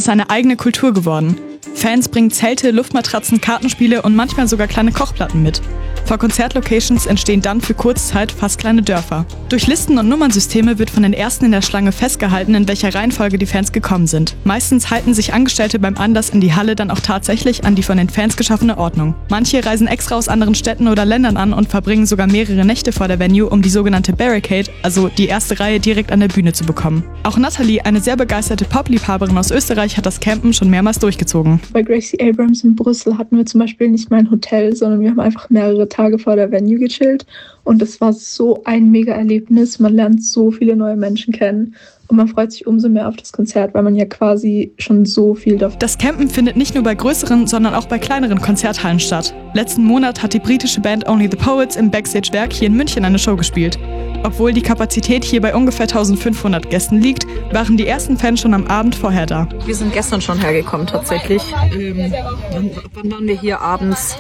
ist eine eigene Kultur geworden. Fans bringen Zelte, Luftmatratzen, Kartenspiele und manchmal sogar kleine Kochplatten mit. Vor Konzertlocations entstehen dann für Kurzzeit fast kleine Dörfer. Durch Listen und Nummernsysteme wird von den Ersten in der Schlange festgehalten, in welcher Reihenfolge die Fans gekommen sind. Meistens halten sich Angestellte beim Anlass in die Halle dann auch tatsächlich an die von den Fans geschaffene Ordnung. Manche reisen extra aus anderen Städten oder Ländern an und verbringen sogar mehrere Nächte vor der Venue, um die sogenannte Barricade, also die erste Reihe direkt an der Bühne zu bekommen. Auch Natalie, eine sehr begeisterte Pop-Liebhaberin aus Österreich, hat das Campen schon mehrmals durchgezogen. Bei Gracie Abrams in Brüssel hatten wir zum Beispiel nicht mal ein Hotel, sondern wir haben einfach mehrere Tage vor der Venue gechillt und es war so ein Mega-Erlebnis. Man lernt so viele neue Menschen kennen und man freut sich umso mehr auf das Konzert, weil man ja quasi schon so viel davon. Das Campen findet nicht nur bei größeren, sondern auch bei kleineren Konzerthallen statt. Letzten Monat hat die britische Band Only the Poets im Backstage-Werk hier in München eine Show gespielt. Obwohl die Kapazität hier bei ungefähr 1500 Gästen liegt, waren die ersten Fans schon am Abend vorher da. Wir sind gestern schon hergekommen tatsächlich. Wann waren wir hier abends?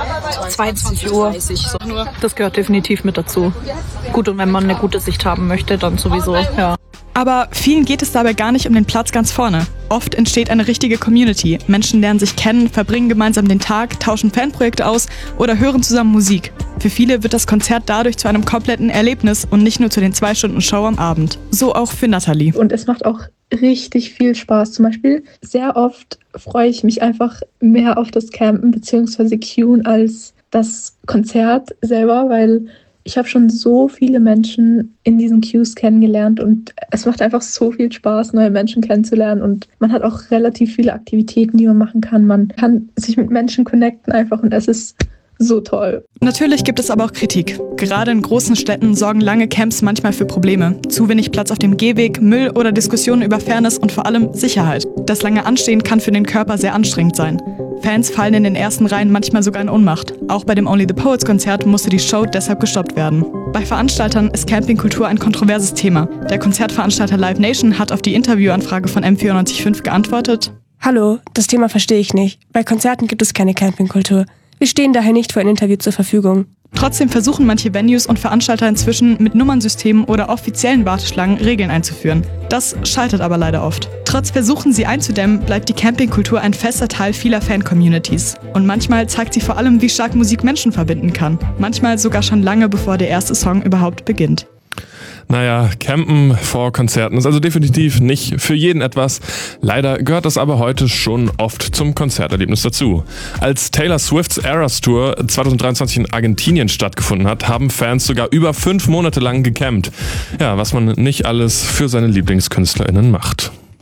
22 Uhr. Das gehört definitiv mit dazu. Gut, und wenn man eine gute Sicht haben möchte, dann sowieso, ja. Aber vielen geht es dabei gar nicht um den Platz ganz vorne. Oft entsteht eine richtige Community. Menschen lernen sich kennen, verbringen gemeinsam den Tag, tauschen Fanprojekte aus oder hören zusammen Musik. Für viele wird das Konzert dadurch zu einem kompletten Erlebnis und nicht nur zu den 2 Stunden Show am Abend. So auch für Natalie. Und es macht auch richtig viel Spaß. Zum Beispiel sehr oft freue ich mich einfach mehr auf das Campen bzw. Queuen als das Konzert selber, weil ich habe schon so viele Menschen in diesen Queues kennengelernt und es macht einfach so viel Spaß, neue Menschen kennenzulernen und man hat auch relativ viele Aktivitäten, die man machen kann. Man kann sich mit Menschen connecten einfach und es ist so toll. Natürlich gibt es aber auch Kritik. Gerade in großen Städten sorgen lange Camps manchmal für Probleme. Zu wenig Platz auf dem Gehweg, Müll oder Diskussionen über Fairness und vor allem Sicherheit. Das lange Anstehen kann für den Körper sehr anstrengend sein. Fans fallen in den ersten Reihen manchmal sogar in Ohnmacht. Auch bei dem Only the Poets Konzert musste die Show deshalb gestoppt werden. Bei Veranstaltern ist Campingkultur ein kontroverses Thema. Der Konzertveranstalter Live Nation hat auf die Interviewanfrage von M94.5 geantwortet: Hallo, das Thema verstehe ich nicht. Bei Konzerten gibt es keine Campingkultur. Wir stehen daher nicht für ein Interview zur Verfügung. Trotzdem versuchen manche Venues und Veranstalter inzwischen mit Nummernsystemen oder offiziellen Warteschlangen Regeln einzuführen. Das scheitert aber leider oft. Trotz Versuchen, sie einzudämmen, bleibt die Campingkultur ein fester Teil vieler Fan-Communities. Und manchmal zeigt sie vor allem, wie stark Musik Menschen verbinden kann. Manchmal sogar schon lange bevor der erste Song überhaupt beginnt. Naja, Campen vor Konzerten ist also definitiv nicht für jeden etwas. Leider gehört das aber heute schon oft zum Konzerterlebnis dazu. Als Taylor Swifts Eras Tour 2023 in Argentinien stattgefunden hat, haben Fans sogar über 5 Monate lang gecampt. Ja, was man nicht alles für seine LieblingskünstlerInnen macht.